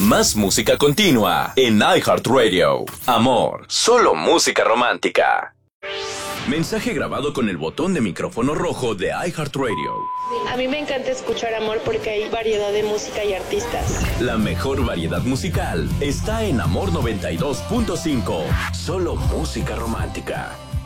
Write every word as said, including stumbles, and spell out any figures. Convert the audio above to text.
Más música continua en iHeartRadio. Amor, solo música romántica. Mensaje grabado con el botón de micrófono rojo de iHeartRadio. A mí me encanta escuchar Amor porque hay variedad de música y artistas. La mejor variedad musical está en Amor noventa y dos punto cinco. Solo música romántica.